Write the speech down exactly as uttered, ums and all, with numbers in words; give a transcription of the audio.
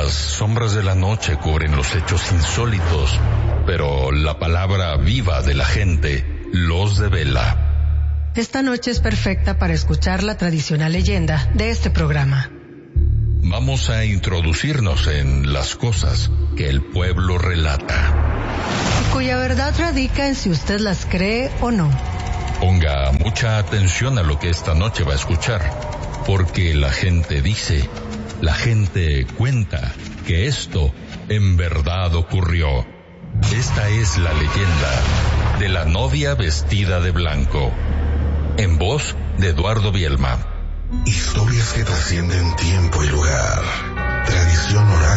Las sombras de la noche cubren los hechos insólitos, pero la palabra viva de la gente los devela. Esta noche es perfecta para escuchar la tradicional leyenda de este programa. Vamos a introducirnos en las cosas que el pueblo relata, y cuya verdad radica en si usted las cree o no. Ponga mucha atención a lo que esta noche va a escuchar, porque la gente dice, la gente cuenta que esto en verdad ocurrió. Esta es la leyenda de la novia vestida de blanco, en voz de Eduardo Bielma. Historias que trascienden tiempo y lugar, tradición oral